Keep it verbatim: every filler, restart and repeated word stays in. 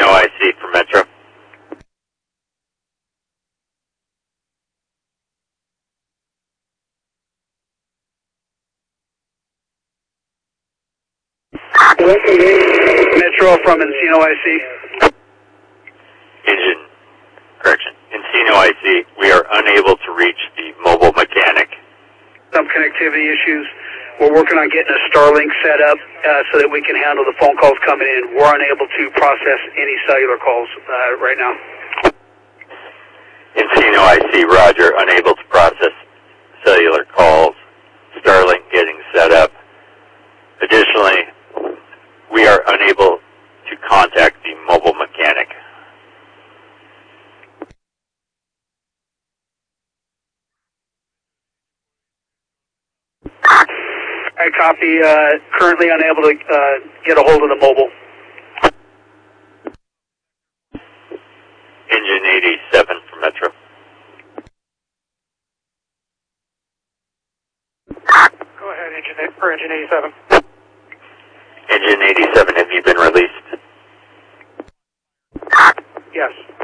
Encino I C for Metro. Metro from Encino I C. Engine, correction. Encino I C, we are unable to reach the mobile mechanic. Some connectivity issues. We're working on getting a Starlink set up uh, so that we can handle the phone calls coming in. We're unable to process any cellular calls uh, right now. Encino I C, roger, unable to process cellular calls. Starlink getting set up. Additionally, we are unable to contact the mobile mechanic. I copy. Uh, currently unable to uh, get a hold of the mobile. Engine eighty-seven for Metro. Go ahead, engine or engine eighty-seven. Engine eighty-seven, have you been released? Yes.